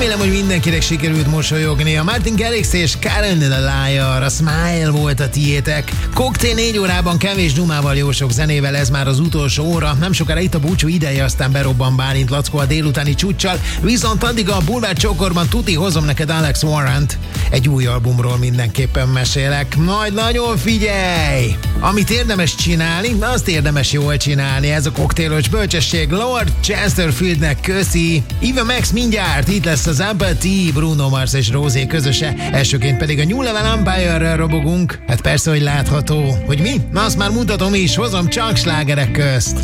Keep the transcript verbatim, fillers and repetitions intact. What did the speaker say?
Remélem, hogy mindenkinek sikerült mosolyogni. A Martin Garrix és Karen the Liar, a Smile volt a tiétek. Koktél négy órában kevés dumával, jó sok zenével, ez már az utolsó óra. Nem sokára itt a búcsú ideje, aztán berobban Bálint Lackó a délutáni csúccsal. Viszont addig a Bulvár Csokorban tuti hozom neked Alex Warrant. Egy új albumról mindenképpen mesélek. Majd nagyon figyelj! Amit érdemes csinálni, azt érdemes jól csinálni. Ez a koktélos bölcsesség Lord Chesterfieldnek köszi. Eva Max mindjárt, itt lesz az Apple Tea, Bruno Mars és Rosé közöse. Elsőként pedig a New Level Empire-rel robogunk. Hát persze, hogy látható. Hogy mi? Na, azt már mutatom is, hozom csak slágerek közt.